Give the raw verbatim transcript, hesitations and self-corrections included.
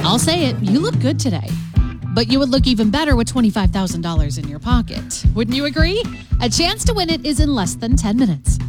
I'll say it, you look good today. But you would look even better with twenty-five thousand dollars in your pocket. Wouldn't you agree? A chance to win it is in less than ten minutes.